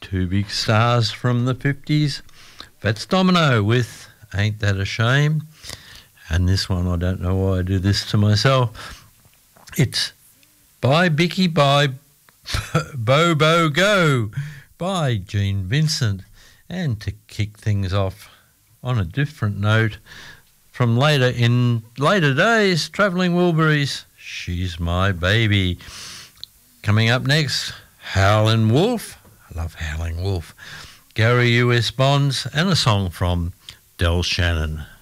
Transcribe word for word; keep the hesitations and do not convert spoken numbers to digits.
two big stars from the fifties. Fats Domino with Ain't That a Shame. And this one, I don't know why I do this to myself. It's Bye Bicky Bye Bobo Go by Gene Vincent. And to kick things off on a different note, from later in later days, Travelling Wilburys, She's My Baby. Coming up next, Howlin' Wolf. I love Howlin' Wolf. Gary U S Bonds and a song from Del Shannon.